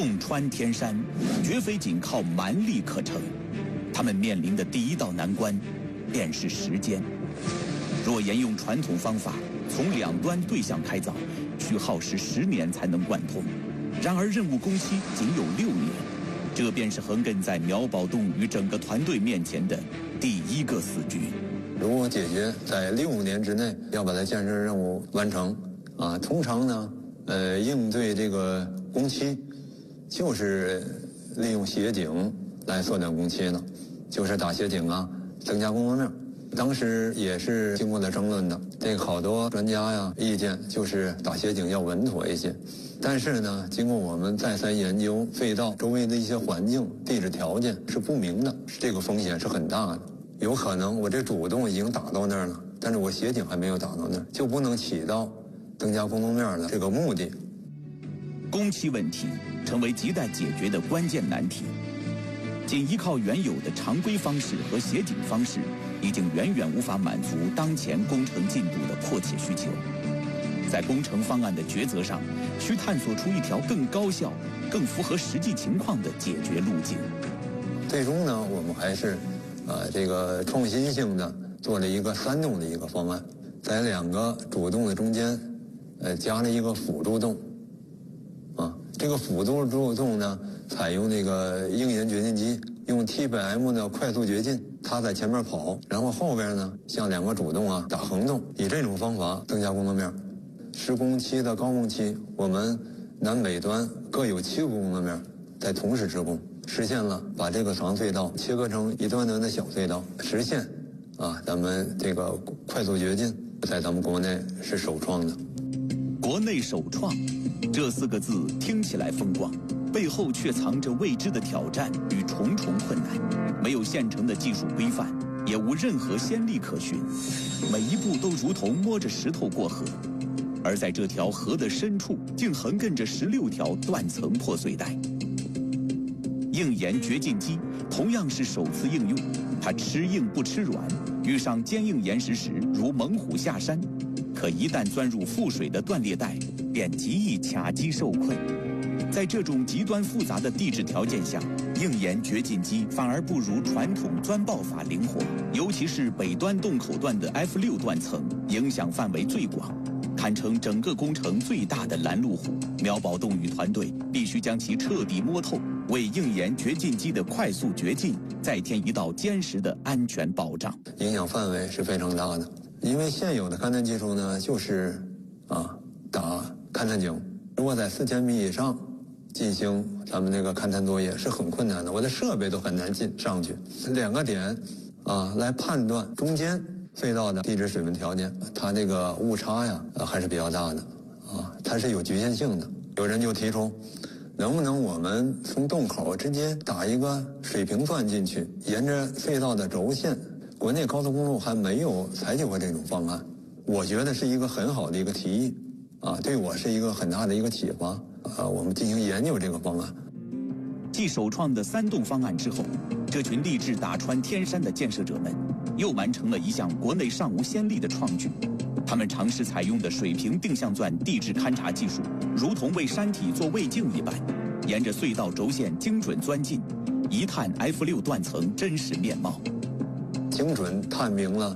洞穿天山，绝非仅靠蛮力可成。他们面临的第一道难关，便是时间。若沿用传统方法，从两端对向开凿，需耗时10年才能贯通。然而任务工期仅有6年，这便是横亘在苗宝栋与整个团队面前的第一个死局。 如果解决在6年之内要把它建设任务完成，通常呢，应对这个工期，就是利用斜井来缩短工期了，就是打斜井啊，增加工作面。当时也是经过了争论的，这个好多专家呀意见就是打斜井要稳妥一些。但是呢，经过我们再三研究，隧道周围的一些环境、地质条件是不明的，这个风险是很大的。有可能我这主洞已经打到那儿了，但是我斜井还没有打到那儿，就不能起到增加工作面的这个目的。 工期问题成为亟待解决的关键难题。仅依靠原有的常规方式和斜井方式，已经远远无法满足当前工程进度的迫切需求。在工程方案的抉择上，需探索出一条更高效、更符合实际情况的解决路径。 最终呢，我们还是这个创新性的做了一个3洞的一个方案，在2个主洞的中间，加了一个辅助洞。这个辅助洞呢，采用那个硬岩掘进机，用 T100M 的快速掘进，它在前面跑，然后后边呢向2个主洞打横洞，以这种方法增加工作面。施工期的高峰期，我们南北端各有7个工作面，在同时施工，实现了把这个长隧道切割成一段段的小隧道，实现咱们这个快速掘进，在咱们国内是首创的。 国内首创这4个字听起来风光，背后却藏着未知的挑战与重重困难。没有现成的技术规范，也无任何先例可循，每一步都如同摸着石头过河。而在这条河的深处，竟横亘着16条断层破碎带。硬岩掘进机同样是首次应用，它吃硬不吃软，遇上坚硬岩石时如猛虎下山，可一旦钻入覆水的断裂带，便极易卡机受困。在这种极端复杂的地质条件下，硬岩掘进机反而不如传统钻爆法灵活，尤其是北端洞口段的 F6断层，影响范围最广，堪称整个工程最大的拦路虎。苗宝栋与团队必须将其彻底摸透，为硬岩掘进机的快速掘进再添一道坚实的安全保障。 影响范围是非常大的，因为现有的勘探技术呢，就是打勘探井，如果在4000米以上进行咱们这个勘探作业是很困难的，我的设备都很难进上去。2个点来判断中间隧道的地质水文条件，它这个误差还是比较大的它是有局限性的。有人就提出，能不能我们从洞口直接打一个水平钻进去，沿着隧道的轴线？国内高速公路还没有采取过这种方案，我觉得是一个很好的一个提议对我是一个很大的一个启发我们进行研究这个方案。 继首创的3洞方案之后，这群立志打穿天山的建设者们又完成了一项国内尚无先例的创举。他们尝试采用的水平定向钻地质勘察技术，如同为山体做胃镜一般，沿着隧道轴线精准钻进，一探 F6断层真实面貌， 精准探明了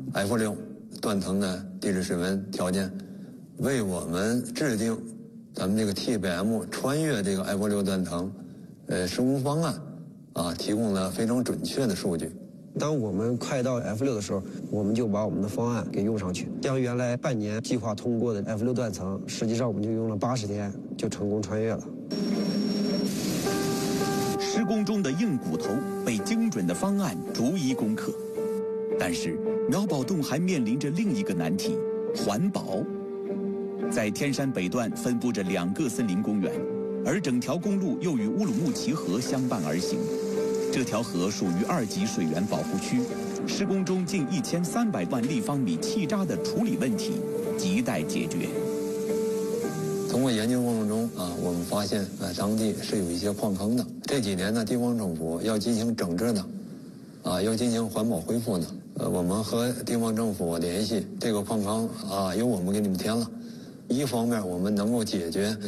F6断层的地质水文条件，为我们制定咱们这个 T100M 穿越这个 F6断层施工方案提供了非常准确的数据。 当我们快到 F6的时候，我们就把我们的方案给用上去，将原来半年计划通过的 F6断层，实际上我们就用了80天就成功穿越了。 施工中的硬骨头被精准的方案逐一攻克，但是苗宝栋还面临着另一个难题：环保。在天山北段分布着2个森林公园，而整条公路又与乌鲁木齐河相伴而行。这条河属于2级水源保护区，施工中近1300万立方米气渣的处理问题亟待解决。 通过研究过程中我们发现当地是有一些矿坑的。这几年呢，地方政府要进行整治的要进行环保恢复的。我们和地方政府联系，这个矿坑由我们给你们填了。一方面我们能够解决